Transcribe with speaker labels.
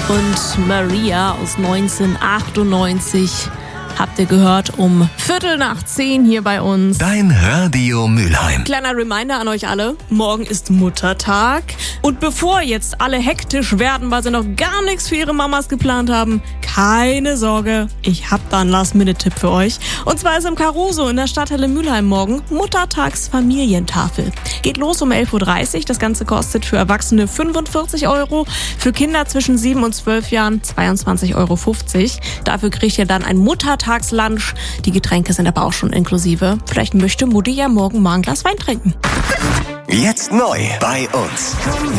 Speaker 1: und Maria aus 1998 habt ihr gehört um 10:15 hier bei uns.
Speaker 2: Dein Radio Mülheim.
Speaker 1: Kleiner Reminder an euch alle, morgen ist Muttertag. Und bevor jetzt alle hektisch werden, weil sie noch gar nichts für ihre Mamas geplant haben, keine Sorge, ich hab da einen Last-Minute-Tipp für euch. Und zwar ist im Caruso in der Stadthalle Mülheim morgen Muttertagsfamilientafel. Geht los um 11:30 Uhr. Das Ganze kostet für Erwachsene 45 €, für Kinder zwischen 7 und 12 Jahren 22,50 €. Dafür kriegt ihr dann ein Muttertagslunch. Die Getränke sind aber auch schon inklusive. Vielleicht möchte Mutti ja morgen mal ein Glas Wein trinken.
Speaker 2: Jetzt neu bei uns.